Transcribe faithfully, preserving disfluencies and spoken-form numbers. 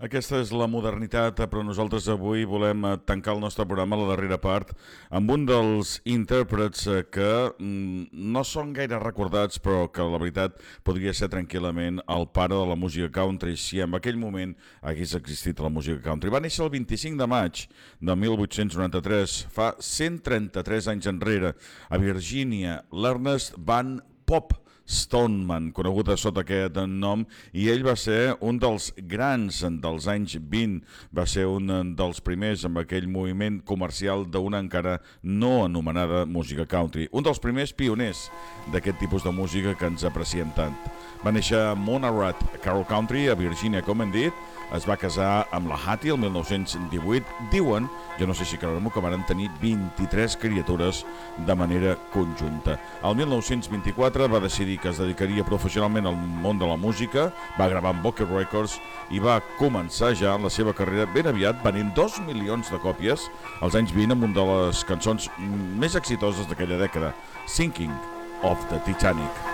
Aquesta és la modernitat, però nosaltres avui volem tancar el nostre programa, la darrera part, amb un dels intèrprets que no són gaire recordats, però que la veritat podria ser tranquil·lament el pare de la música country, si en aquell moment hagués existit la música country. Va néixer el vint-i-cinc de maig de mil vuit-cents noranta-tres, fa cent trenta-tres anys enrere, a Virgínia, l'Ernest Van Pop Stoneman, conegut a sota aquest nom, i ell va ser un dels grans dels anys vint, va ser un dels primers amb aquell moviment comercial d'una encara no anomenada música country, un dels primers pioners d'aquest tipus de música que ens apreciem tant. Va néixer a Monarch, Carroll Country, a Virgínia, com hem dit, es va casar amb la Hattie el mil nou-cents divuit, diuen, jo no sé si creurem-ho, que van tenir vint-i-tres criatures de manera conjunta. El mil nou-cents vint-i-quatre va decidir que es dedicaria professionalment al món de la música, va gravar amb Boca Records i va començar ja la seva carrera ben aviat venent dos milions de còpies als anys vint amb una de les cançons més exitoses d'aquella dècada, Sinking of the Titanic.